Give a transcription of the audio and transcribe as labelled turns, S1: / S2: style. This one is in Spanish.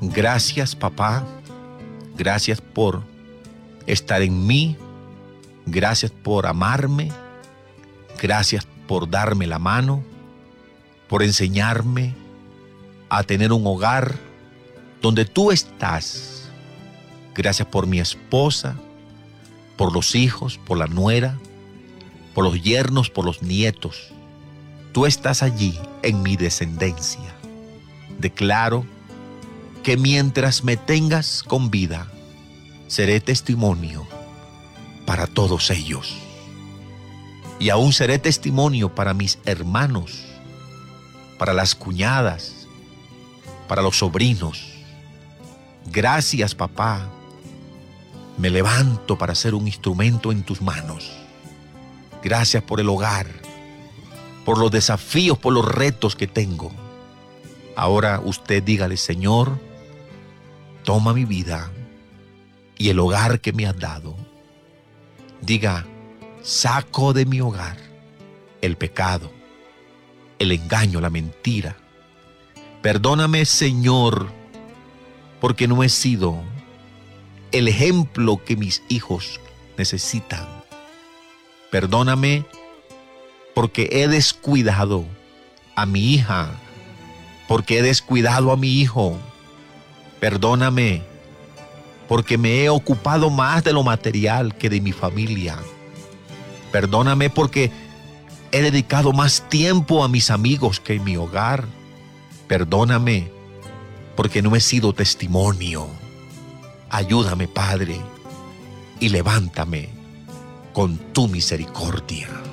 S1: Gracias, papá. Gracias por estar en mí. Gracias por amarme. Gracias por darme la mano, por enseñarme a tener un hogar donde tú estás. Gracias por mi esposa, por los hijos, por la nuera, por los yernos, por los nietos. Tú estás allí en mi descendencia. Declaro que mientras me tengas con vida, seré testimonio para todos ellos. Y aún seré testimonio para mis hermanos, para las cuñadas, para los sobrinos. Gracias, papá. Me levanto para ser un instrumento en tus manos. Gracias por el hogar, por los desafíos, por los retos que tengo. Ahora usted dígale: Señor, toma mi vida y el hogar que me has dado. Diga: saco de mi hogar el pecado, el engaño, la mentira. Perdóname, Señor, porque no he sido el ejemplo que mis hijos necesitan. Perdóname porque he descuidado a mi hija, porque he descuidado a mi hijo. Perdóname porque me he ocupado más de lo material que de mi familia. Perdóname porque he dedicado más tiempo a mis amigos que en mi hogar. Perdóname porque no he sido testimonio. Ayúdame, Padre, y levántame con tu misericordia.